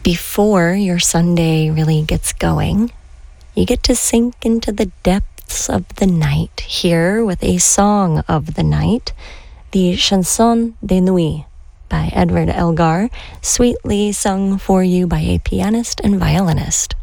before your Sunday really gets going, you get to sink into the depths of the night here with a song of the night, the Chanson de Nuit by Edward Elgar, sweetly sung for you by a pianist and violinist.